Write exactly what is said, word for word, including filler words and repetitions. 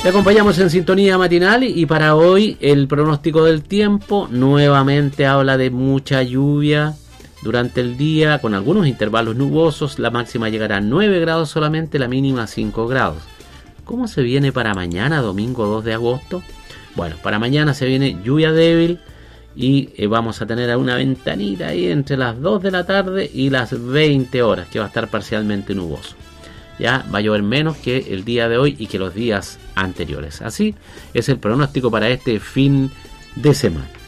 Te acompañamos en sintonía matinal y para hoy el pronóstico del tiempo nuevamente habla de mucha lluvia durante el día con algunos intervalos nubosos. La máxima llegará a nueve grados solamente, la mínima a cinco grados. ¿Cómo se viene para mañana, domingo dos de agosto? Bueno, para mañana se viene lluvia débil y eh, vamos a tener una ventanita ahí entre las dos de la tarde y las veinte horas que va a estar parcialmente nuboso. Ya va a llover menos que el día de hoy y que los días anteriores. Así es el pronóstico para este fin de semana.